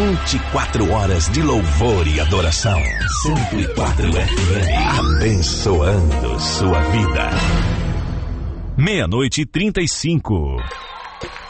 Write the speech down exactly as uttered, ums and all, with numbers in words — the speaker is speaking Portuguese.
vinte e quatro horas de louvor e adoração. cento e quatro F M, abençoando sua vida. Meia-noite e trinta e cinco.